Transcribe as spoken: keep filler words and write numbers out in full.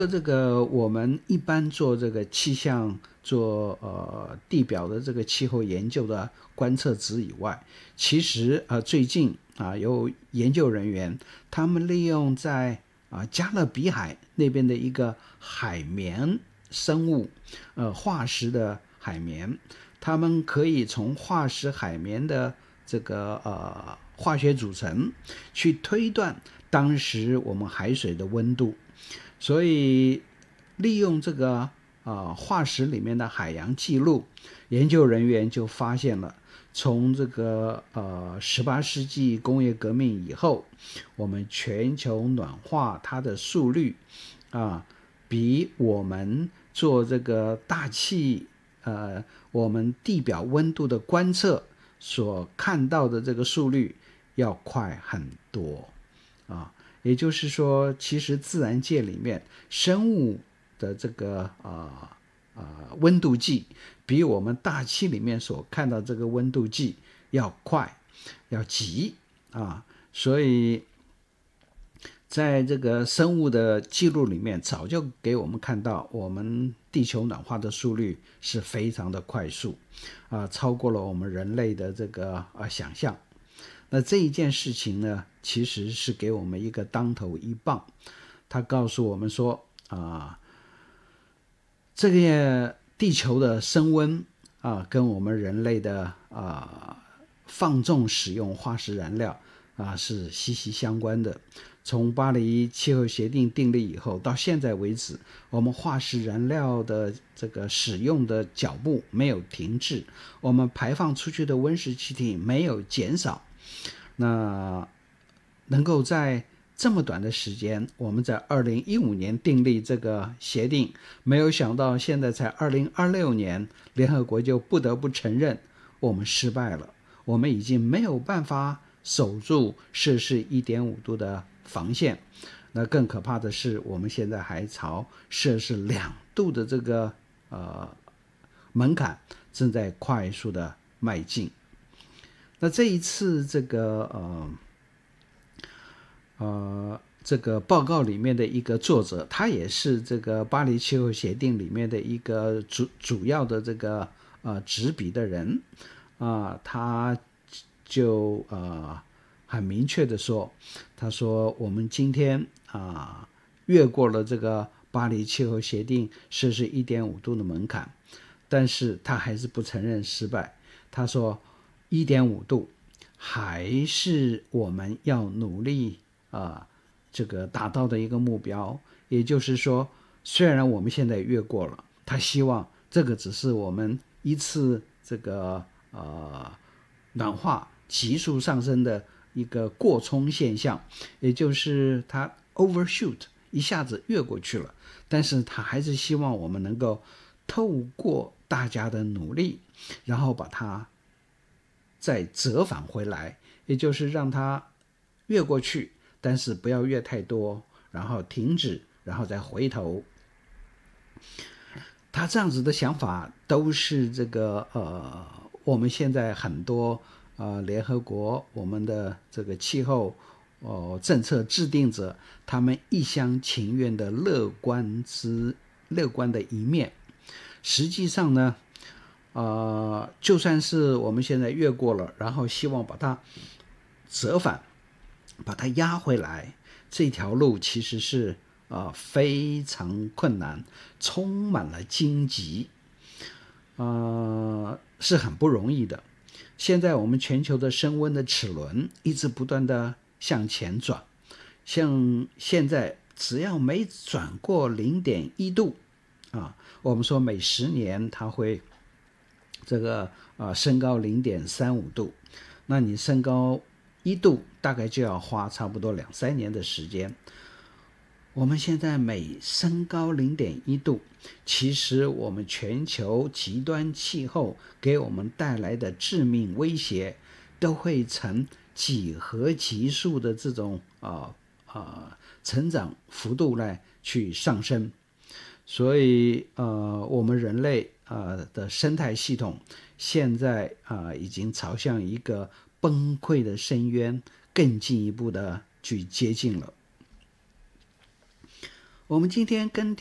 这个我们一般做这个气象、做呃地表的这个气候研究的观测值以外，其实呃最近啊有研究人员，他们利用在啊加勒比海那边的一个海绵生物，呃化石的海绵，他们可以从化石海绵的这个呃化学组成去推断当时我们海水的温度。所以利用这个呃化石里面的海洋记录，研究人员就发现了，从这个呃十八世纪工业革命以后，我们全球暖化它的速率啊，比我们做这个大气呃我们地表温度的观测所看到的这个速率要快很多啊。也就是说，其实自然界里面生物的这个呃呃温度计，比我们大气里面所看到这个温度计要快，要急啊。所以在这个生物的记录里面，早就给我们看到，我们地球暖化的速率是非常的快速啊，超过了我们人类的这个呃想象。那这一件事情呢，其实是给我们一个当头一棒。他告诉我们说啊，这个地球的升温啊，跟我们人类的啊放纵使用化石燃料啊是息息相关的。从巴黎气候协定订立以后到现在为止，我们化石燃料的这个使用的脚步没有停滞，我们排放出去的温室气体没有减少。那能够在这么短的时间，我们在二零一五年订立这个协定，没有想到现在才二零二六年，联合国就不得不承认我们失败了，我们已经没有办法守住摄氏一点五度的防线。那更可怕的是，我们现在还朝摄氏两度的这个呃门槛正在快速的迈进。那这一次这个呃呃这个报告里面的一个作者，他也是这个巴黎气候协定里面的一个主主要的这个呃执笔的人啊、呃，他就呃很明确的说，他说我们今天啊、呃、越过了这个巴黎气候协定摄氏一点五度的门槛，但是他还是不承认失败。他说一点五度还是我们要努力啊、呃、这个达到的一个目标。也就是说，虽然我们现在越过了，他希望这个只是我们一次这个呃暖化急速上升的一个过冲现象，也就是它 overshoot 一下子越过去了，但是他还是希望我们能够透过大家的努力，然后把它再折返回来，也就是让它越过去，但是不要越太多，然后停止，然后再回头。他这样子的想法都是这个呃，我们现在很多呃联合国我们的这个气候哦、呃、政策制定者，他们一厢情愿的乐观之乐观的一面。实际上呢，呃，就算是我们现在越过了，然后希望把它折返，把它压回来，这条路其实是呃非常困难，充满了荆棘，呃，是很不容易的。现在我们全球的升温的齿轮一直不断的向前转，像现在只要每转过零点一度啊，我们说每十年它会这个呃升高零点三五度，那你升高一度大概就要花差不多两三年的时间。我们现在每升高零点一度，其实我们全球极端气候给我们带来的致命威胁，都会呈几何级数的这种啊啊、呃呃、成长幅度来去上升。所以呃，我们人类呃的生态系统现在啊、呃、已经朝向一个崩溃的深渊更进一步的去接近了。 我们今天跟